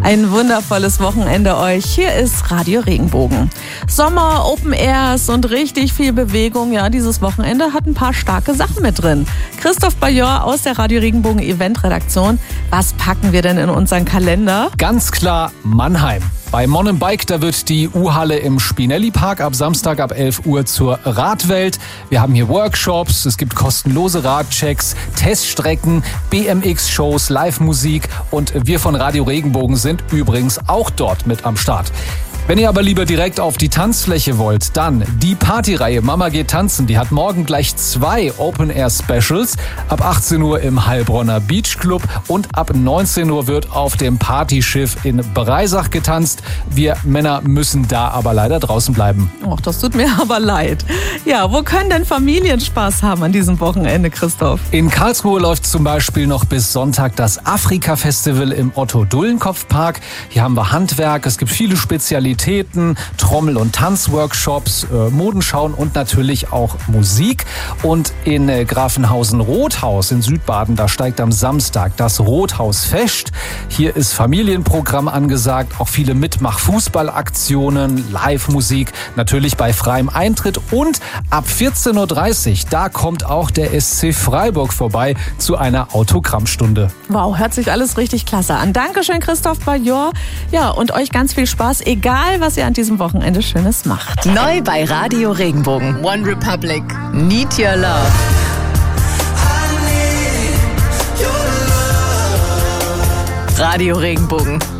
Ein wundervolles Wochenende euch. Hier ist Radio Regenbogen. Sommer, Open Airs und richtig viel Bewegung. Ja, dieses Wochenende hat ein paar starke Sachen mit drin. Christoph Bajor aus der Radio Regenbogen Eventredaktion. Was packen wir denn in unseren Kalender? Ganz klar Mannheim. Bei Mon & Bike, da wird die U-Halle im Spinelli-Park ab Samstag ab 11 Uhr zur Radwelt. Wir haben hier Workshops, es gibt kostenlose Radchecks, Teststrecken, BMX-Shows, Live-Musik und wir von Radio Regenbogen sind übrigens auch dort mit am Start. Wenn ihr aber lieber direkt auf die Tanzfläche wollt, dann die Partyreihe Mama geht tanzen. Die hat morgen gleich 2 Open-Air-Specials. Ab 18 Uhr im Heilbronner Beach Club und ab 19 Uhr wird auf dem Partyschiff in Breisach getanzt. Wir Männer müssen da aber leider draußen bleiben. Och, das tut mir aber leid. Ja, wo können denn Familien Spaß haben an diesem Wochenende, Christoph? In Karlsruhe läuft zum Beispiel noch bis Sonntag das Afrika-Festival im Otto-Dullenkopf-Park. Hier haben wir Handwerk, es gibt viele Spezialitäten, Trommel- und Tanzworkshops, Modenschauen und natürlich auch Musik. Und in Grafenhausen-Rothaus in Südbaden, da steigt am Samstag das Rothausfest. Hier ist Familienprogramm angesagt, auch viele Mitmach-Fußballaktionen, Live-Musik, natürlich bei freiem Eintritt. Und ab 14.30 Uhr, da kommt auch der SC Freiburg vorbei zu einer Autogrammstunde. Wow, hört sich alles richtig klasse an. Dankeschön, Christoph Bajor. Ja, und euch ganz viel Spaß, egal was ihr an diesem Wochenende Schönes macht. Neu bei Radio Regenbogen. One Republic. Need Your Love. Radio Regenbogen.